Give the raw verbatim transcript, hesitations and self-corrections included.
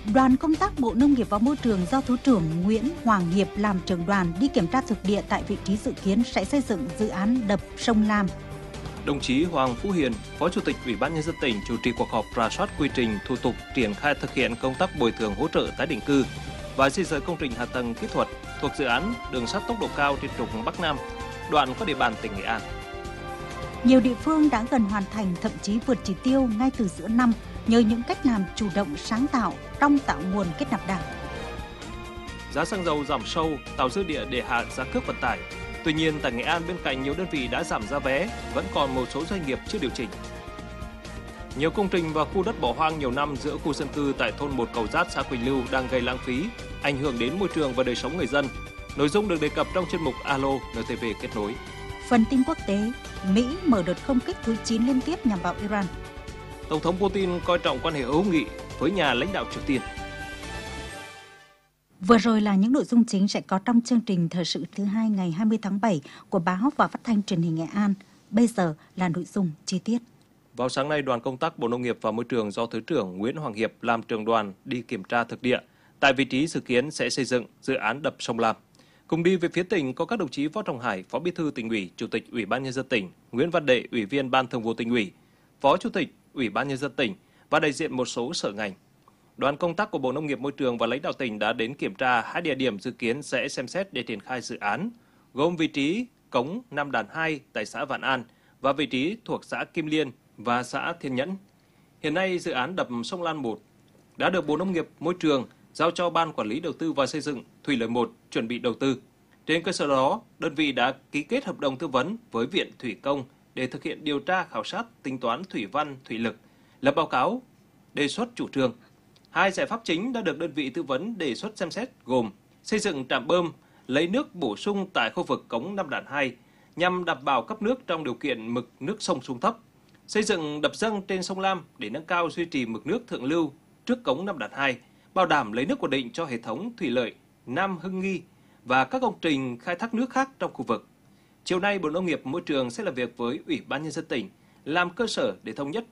Đoàn công tác Bộ Nông nghiệp và Môi trường do Thứ trưởng Nguyễn Hoàng Hiệp làm trưởng đoàn đi kiểm tra thực địa tại vị trí dự kiến sẽ xây dựng dự án đập sông Lam. Đồng chí Hoàng Phú Hiền, Phó Chủ tịch Ủy ban Nhân dân tỉnh chủ trì cuộc họp rà soát quy trình, thủ tục triển khai thực hiện công tác bồi thường hỗ trợ tái định cư và di dời công trình hạ tầng kỹ thuật thuộc dự án đường sắt tốc độ cao trên trục Bắc Nam, đoạn qua địa bàn tỉnh Nghệ An. Nhiều địa phương đã gần hoàn thành, thậm chí vượt chỉ tiêu ngay từ giữa năm nhờ những cách làm chủ động sáng tạo trong tạo nguồn kết nạp đảng. Giá xăng dầu giảm sâu, tạo dư địa để hạ giá cước vận tải. Tuy nhiên, tại Nghệ An bên cạnh nhiều đơn vị đã giảm giá vé, vẫn còn một số doanh nghiệp chưa điều chỉnh. Nhiều công trình và khu đất bỏ hoang nhiều năm giữa khu dân cư tại thôn một Cầu Giát, xã Quỳnh Lưu đang gây lãng phí, ảnh hưởng đến môi trường và đời sống người dân. Nội dung được đề cập trong chuyên mục Alo en tê vê kết nối. Phần tin quốc tế, Mỹ mở đợt không kích thứ chín liên tiếp nhằm vào Iran. Tổng thống Putin coi trọng quan hệ hữu nghị với nhà lãnh đạo Triều Tiên. Vừa rồi là những nội dung chính sẽ có trong chương trình thời sự thứ hai ngày hai mươi tháng bảy của báo và phát thanh truyền hình Nghệ An. Bây giờ là nội dung chi tiết. Vào sáng nay, đoàn công tác Bộ Nông nghiệp và Môi trường do Thứ trưởng Nguyễn Hoàng Hiệp làm trưởng đoàn đi kiểm tra thực địa tại vị trí dự kiến sẽ xây dựng dự án đập sông Lam. Cùng đi về phía tỉnh có các đồng chí Võ Trọng Hải, Phó Bí thư Tỉnh ủy, Chủ tịch Ủy ban Nhân dân tỉnh, Nguyễn Văn Đệ, Ủy viên Ban Thường vụ Tỉnh ủy, Phó Chủ tịch Ủy ban Nhân dân tỉnh và đại diện một số sở ngành. Đoàn công tác của Bộ Nông nghiệp Môi trường và lãnh đạo tỉnh đã đến kiểm tra hai địa điểm dự kiến sẽ xem xét để triển khai dự án, gồm vị trí cống Nam Đàn hai tại xã Vạn An và vị trí thuộc xã Kim Liên và xã Thiên Nhẫn. Hiện nay, dự án đập sông Lam một đã được Bộ Nông nghiệp Môi trường giao cho Ban Quản lý Đầu tư và Xây dựng Thủy lợi một chuẩn bị đầu tư. Trên cơ sở đó, đơn vị đã ký kết hợp đồng tư vấn với Viện Thủy công để thực hiện điều tra khảo sát tính toán thủy văn, thủy lực, lập báo cáo, đề xuất chủ trương. Hai giải pháp chính đã được đơn vị tư vấn đề xuất xem xét gồm xây dựng trạm bơm lấy nước bổ sung tại khu vực cống Nam Đàn hai nhằm đảm bảo cấp nước trong điều kiện mực nước sông xuống thấp, xây dựng đập dâng trên sông Lam để nâng cao duy trì mực nước thượng lưu trước cống Nam Đàn hai, bảo đảm lấy nước ổn định cho hệ thống thủy lợi Nam Hưng Nghi và các công trình khai thác nước khác trong khu vực. Chiều nay, Bộ Nông nghiệp Môi trường sẽ làm việc với Ủy ban Nhân dân tỉnh làm cơ sở để thống nhất